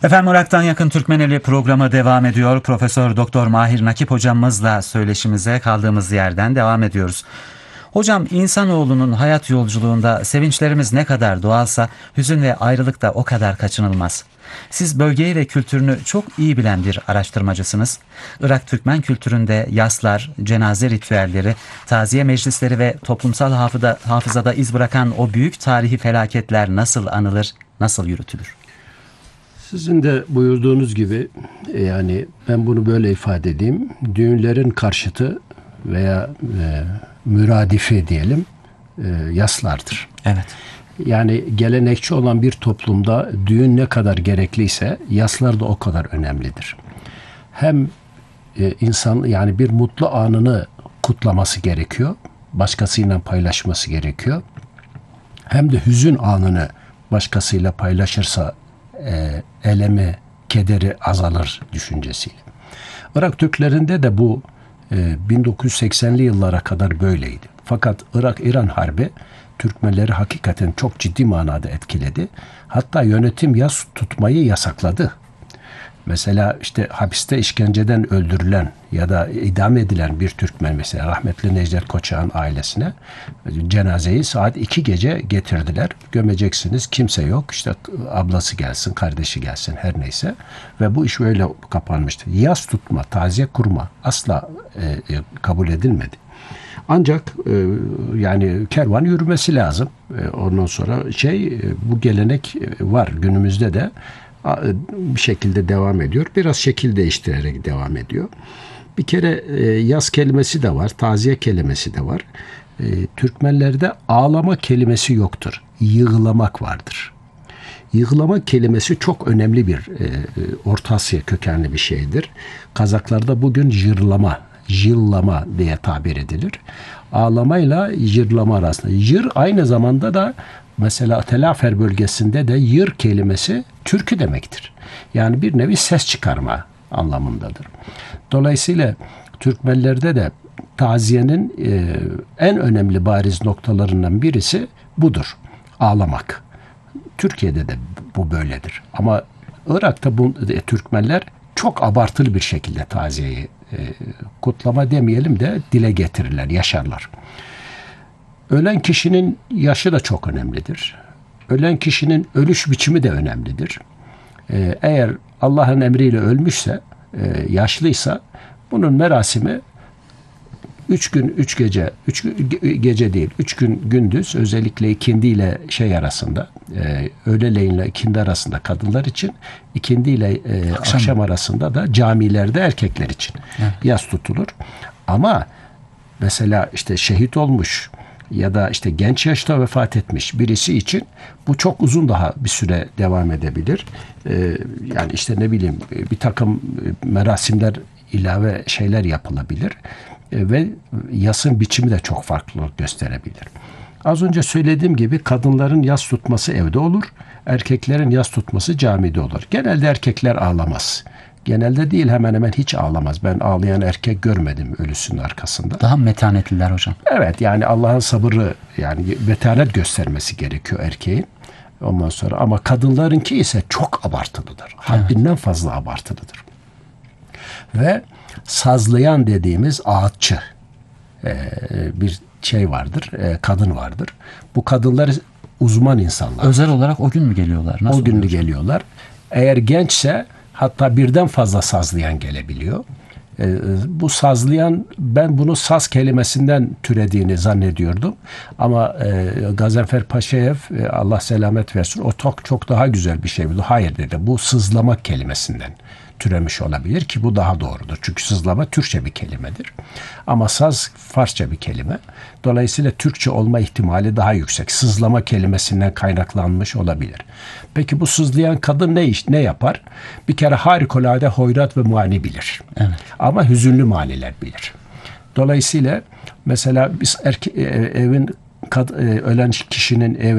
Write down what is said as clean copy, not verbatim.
Efendim, Irak'tan Yakın Türkmeneli programı devam ediyor. Profesör Doktor Mahir Nakip hocamızla söyleşimize kaldığımız yerden devam ediyoruz. Hocam, insanoğlunun hayat yolculuğunda sevinçlerimiz ne kadar doğalsa hüzün ve ayrılık da o kadar kaçınılmaz. Siz bölgeyi ve kültürünü çok iyi bilen bir araştırmacısınız. Irak Türkmen kültüründe yaslar, cenaze ritüelleri, taziye meclisleri ve toplumsal hafızada iz bırakan o büyük tarihi felaketler nasıl anılır, nasıl yürütülür? Sizin de buyurduğunuz gibi yani ben bunu böyle ifade edeyim. Düğünlerin karşıtı veya müradifi diyelim yaslardır. Evet. Yani gelenekçi olan bir toplumda düğün ne kadar gerekliyse yaslar da o kadar önemlidir. Hem insan yani bir mutlu anını kutlaması gerekiyor. Başkasıyla paylaşması gerekiyor. Hem de hüzün anını başkasıyla paylaşırsa elemi, kederi azalır düşüncesiyle. Irak Türklerinde de bu 1980'li yıllara kadar böyleydi. Fakat Irak-İran Harbi Türkmenleri hakikaten çok ciddi manada etkiledi. Hatta yönetim yas tutmayı yasakladı. Mesela işte hapiste işkenceden öldürülen ya da idam edilen bir Türkmen, mesela rahmetli Necdet Koçak'ın ailesine cenazeyi saat 2 gece getirdiler. Gömeceksiniz, kimse yok. İşte ablası gelsin, kardeşi gelsin, her neyse. Ve bu iş böyle kapanmıştı. Yas tutma, taziye kurma asla kabul edilmedi. Ancak yani kervan yürümesi lazım. Ondan sonra bu gelenek var günümüzde de bir şekilde devam ediyor. Biraz şekil değiştirerek devam ediyor. Bir kere yas kelimesi de var, taziye kelimesi de var. Türkmenlerde ağlama kelimesi yoktur. Yığlamak vardır. Yığlamak kelimesi çok önemli bir Orta Asya kökenli bir şeydir. Kazaklarda bugün jırlama diye tabir edilir. Ağlamayla jırlama arasında. Jır aynı zamanda da mesela Telafer bölgesinde de yır kelimesi türkü demektir. Yani bir nevi ses çıkarma anlamındadır. Dolayısıyla Türkmenlerde de taziyenin en önemli bariz noktalarından birisi budur. Ağlamak. Türkiye'de de bu böyledir. Ama Irak'ta Türkmenler çok abartılı bir şekilde taziyeyi kutlama demeyelim de dile getirirler, yaşarlar. Ölen kişinin yaşı da çok önemlidir. Ölen kişinin ölüş biçimi de önemlidir. Eğer Allah'ın emriyle ölmüşse, yaşlıysa bunun merasimi 3 gün 3 gece, 3 gece değil, 3 gün gündüz, özellikle ikindi ile arasında, öğleleyin ile ikindi arasında kadınlar için, ikindi ile akşam arasında da camilerde erkekler için yas tutulur. Ama mesela işte şehit olmuş ya da işte genç yaşta vefat etmiş birisi için bu çok uzun daha bir süre devam edebilir. Yani işte ne bileyim bir takım merasimler, ilave şeyler yapılabilir. Ve yasın biçimi de çok farklılık gösterebilir. Az önce söylediğim gibi kadınların yas tutması evde olur, erkeklerin yas tutması camide olur. Genelde erkekler ağlamaz. Genelde değil, hemen hemen hiç ağlamaz. Ben ağlayan erkek görmedim ölüsünün arkasında. Daha metanetliler hocam. Evet, yani Allah'ın sabırı, yani metanet göstermesi gerekiyor erkeğin. Ondan sonra ama kadınlarınki ise çok abartılıdır. Haddinden fazla abartılıdır. Ve sazlayan dediğimiz ağıtçı bir vardır, kadın vardır. Bu kadınlar uzman insanlar. Özel olarak o gün mü geliyorlar? Nasıl o gün mü geliyorlar? Eğer gençse hatta birden fazla sazlayan gelebiliyor. Bu sazlayan, ben bunu saz kelimesinden türediğini zannediyordum. Ama Gazanfer Paşaev, Allah selamet versin, o çok daha güzel bir şey buldu. Hayır dedi, bu sızlamak kelimesinden türemiş olabilir ki bu daha doğrudur. Çünkü sızlama Türkçe bir kelimedir. Ama saz Farsça bir kelime. Dolayısıyla Türkçe olma ihtimali daha yüksek. Sızlama kelimesinden kaynaklanmış olabilir. Peki bu sızlayan kadın ne yapar? Bir kere harikulade hoyrat ve mani bilir. Evet. Ama hüzünlü maniler bilir. Dolayısıyla mesela biz ölen kişinin